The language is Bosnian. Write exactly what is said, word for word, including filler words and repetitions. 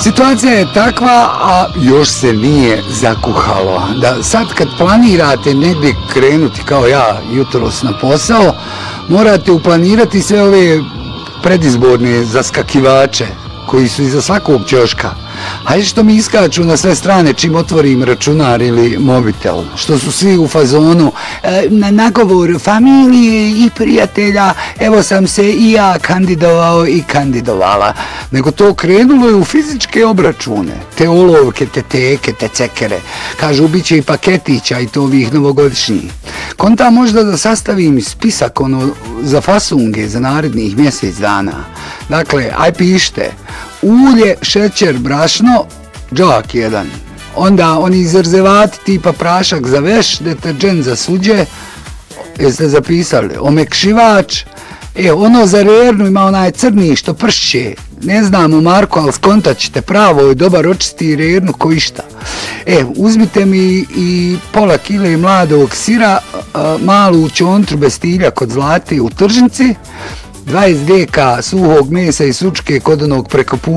Situacija je takva, a još se nije zakuhalo. Da sad kad planirate negdje krenuti kao ja jutros na posao, morate uplanirati sve ove predizborne zaskakivače koji su iza svakog ćoška. Hajde što mi iskaču na sve strane čim otvorim računar ili mobitel, što su svi u fazonu e, na nagovor familije i prijatelja, evo sam se i ja kandidovao i kandidovala. Nego to krenulo je u fizičke obračune, te olovke, te teke, te cekere. Kažu, bit će i paketića i to ovih novogodišnjih. Konta možda da sastavim spisak ono za fasunge za narednih mjesec dana. Dakle, aj pišite, ulje, šećer, brašno, džak jedan. Onda oni zrzevati tipa prašak za veš, deterđent za suđe, jeste zapisali, omekšivač, e, ono za rernu ima onaj crni što pršće, ne znamo Marko, ali skontat ćete pravo i dobar očisti rernu ko išta. E, uzmite mi i pola kile mladog sira, a, malu čontru bez stilja kod Zlate u tržnici, dvadeset deka suhog mesa i sučke kod onog preko puta